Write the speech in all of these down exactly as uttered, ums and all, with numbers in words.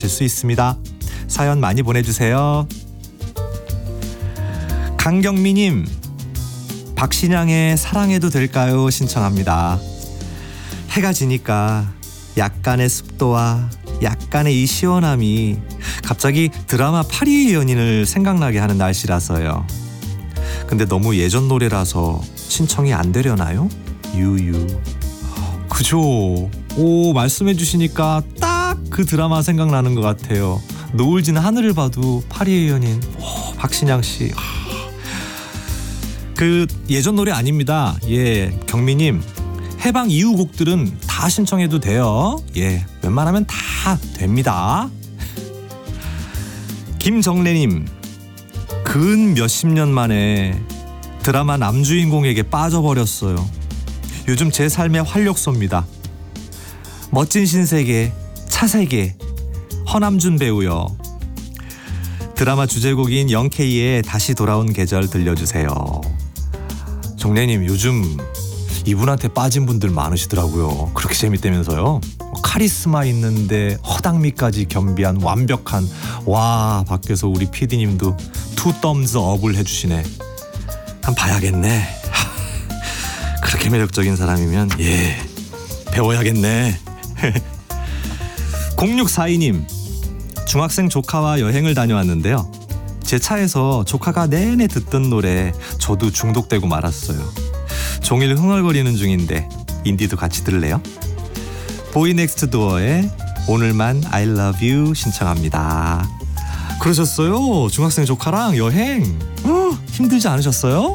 수 있습니다. 사연 많이 보내주세요. 강경미님, 박신양의 사랑해도 될까요? 신청합니다. 해가 지니까 약간의 습도와 약간의 이 시원함이 갑자기 드라마 파리의 연인을 생각나게 하는 날씨라서요. 근데 너무 예전 노래라서 신청이 안 되려나요? 유유. 그죠? 오, 말씀해 주시니까 딱 그 드라마 생각나는 것 같아요. 노을 지는 하늘을 봐도 파리의 연인. 오, 박신양 씨. 그 예전 노래 아닙니다. 예, 경미님, 해방 이후 곡들은 다 신청해도 돼요. 예, 웬만하면 다 됩니다. 김정래님, 근 몇십 년 만에 드라마 남주인공에게 빠져버렸어요. 요즘 제 삶의 활력소입니다. 멋진 신세계, 차세계, 허남준 배우요. 드라마 주제곡인 영케이의 다시 돌아온 계절 들려주세요. 정래님, 요즘 이분한테 빠진 분들 많으시더라고요. 그렇게 재밌다면서요. 카리스마 있는데 허당미까지 겸비한 완벽한, 와, 밖에서 우리 피디님도 투 덤즈 업을 해주시네. 한번 봐야겠네. 그렇게 매력적인 사람이면 예, 배워야겠네. 공육사이님, 중학생 조카와 여행을 다녀왔는데요. 제 차에서 조카가 내내 듣던 노래 저도 중독되고 말았어요. 종일 흥얼거리는 중인데 인디도 같이 들을래요? 보이넥스트도어의 오늘만 I love you 신청합니다. 그러셨어요? 중학생 조카랑 여행? 어, 힘들지 않으셨어요?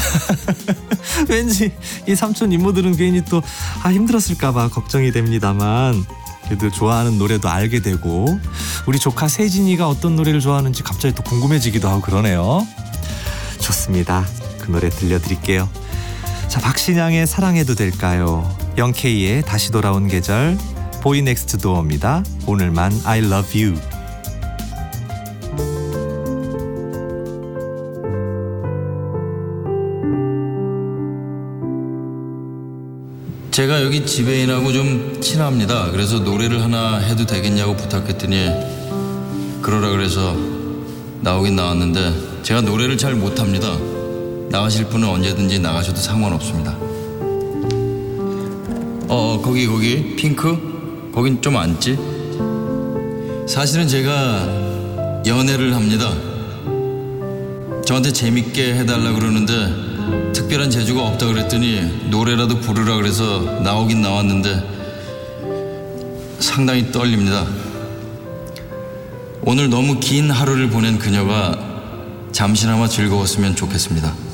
왠지 이 삼촌 이모들은 괜히 또 아, 힘들었을까봐 걱정이 됩니다만, 그래도 좋아하는 노래도 알게 되고 우리 조카 세진이가 어떤 노래를 좋아하는지 갑자기 또 궁금해지기도 하고 그러네요. 좋습니다. 그 노래 들려드릴게요. 자, 박신양의 사랑해도 될까요? 영케이의 다시 돌아온 계절, 보이넥스트도어입니다. 오늘만 I love you. 제가 여기 지배인하고 좀 친합니다. 그래서 노래를 하나 해도 되겠냐고 부탁했더니 그러라 그래서 나오긴 나왔는데 제가 노래를 잘 못합니다. 나가실 분은 언제든지 나가셔도 상관없습니다. 어 거기 거기 핑크? 거긴 좀 앉지? 사실은 제가 연애를 합니다. 저한테 재밌게 해달라 그러는데 특별한 재주가 없다 그랬더니 노래라도 부르라 그래서 나오긴 나왔는데 상당히 떨립니다. 오늘 너무 긴 하루를 보낸 그녀가 잠시나마 즐거웠으면 좋겠습니다.